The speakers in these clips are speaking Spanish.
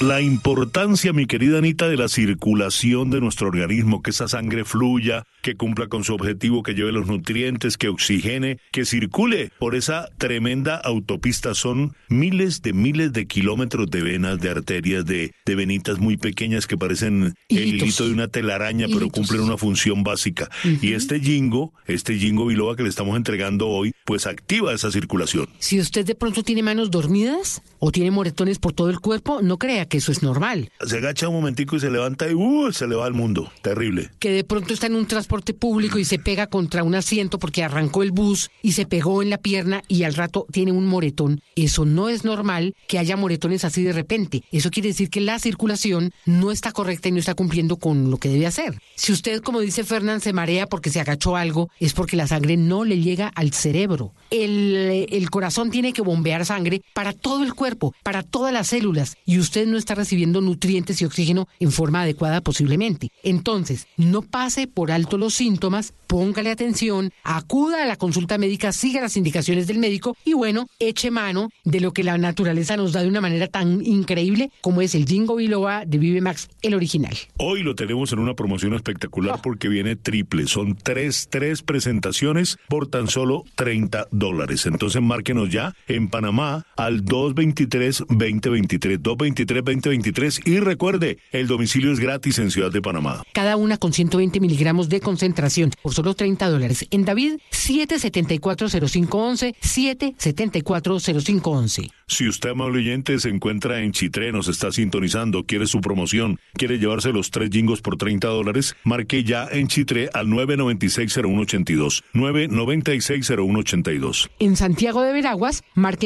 La importancia, mi querida Anita, de la circulación de nuestro organismo, que esa sangre fluya, que cumpla con su objetivo, que lleve los nutrientes, que oxigene, que circule por esa tremenda autopista. Son miles de kilómetros de venas, de arterias, de venitas muy pequeñas que parecen el hilito de una telaraña, pero cumplen una función básica. Y este Jingo Biloba que le estamos entregando hoy, pues activa esa circulación. Si usted de pronto tiene manos dormidas o tiene moretones por todo el cuerpo, no crea que eso es normal. Se agacha un momentico y se levanta y se le va al mundo. Terrible. Que de pronto está en un transporte público y se pega contra un asiento porque arrancó el bus y se pegó en la pierna y al rato tiene un moretón. Eso no es normal que haya moretones así de repente. Eso quiere decir que la circulación no está correcta y no está cumpliendo con lo que debe hacer. Si usted, como dice Fernán, se marea porque se agachó algo, es porque la sangre no le llega al cerebro. El corazón tiene que bombear sangre para todo el cuerpo, para todas las células, y usted no está recibiendo nutrientes y oxígeno en forma adecuada posiblemente. Entonces, no pase por alto los síntomas, póngale atención, acuda a la consulta médica, siga las indicaciones del médico y bueno, eche mano de lo que la naturaleza nos da de una manera tan increíble como es el Jingo Biloba de Vivemax, el original. Hoy lo tenemos en una promoción espectacular porque viene triple. Son tres presentaciones por tan solo $30. Entonces márquenos ya en Panamá al 223-2023, 223-2023 y recuerde, el domicilio es gratis en Ciudad de Panamá. Cada una con 120 miligramos de concentración por solo $30. En David, 774-0511, 774-0511. Si usted, amable oyente, se encuentra en Chitré, nos está sintonizando, quiere su promoción, quiere llevarse los 3 Jingos por $30, marque ya en Chitré al 996-0182, 996-0182. En Santiago de Veraguas, marque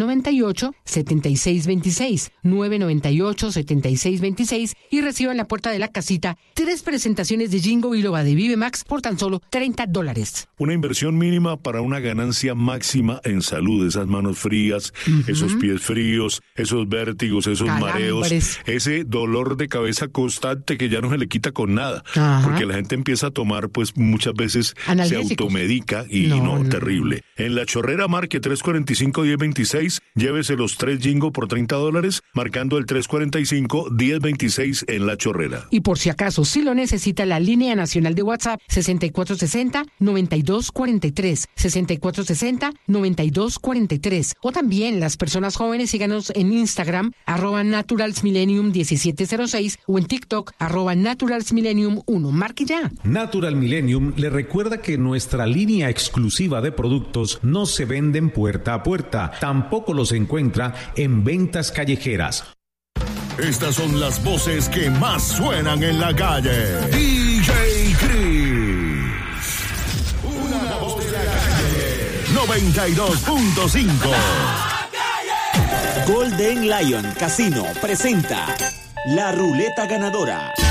998-7626, 998-7626 y reciba en la puerta de la casita 3 presentaciones de Jingo Biloba de Vivemax por tan solo $30. Una inversión mínima para una ganancia máxima en salud, esas manos frías, esos pies fríos, esos vértigos, esos mareos, ese dolor de cabeza constante que ya no se le quita con nada, porque la gente empieza a tomar, pues muchas veces se automedica y no, terrible. En La Chorrera marque 345-1026, llévese los 3 Jingo por $30, marcando el 345-1026 en La Chorrera. Y por si acaso, si lo necesita, la línea nacional de WhatsApp 6460-9243, 6460-9243, o también las personas jóvenes, síganos en Instagram, @naturalsmillenium1706 o en TikTok, @naturalsmillenium1. Marque ya. Natural Millennium le recuerda que nuestra línea exclusiva de productos no se venden puerta a puerta, tampoco los encuentra en ventas callejeras. Estas son las voces que más suenan en la calle. DJ Chris. Una voz de la calle. 92.5. Golden Lion Casino presenta La Ruleta Ganadora.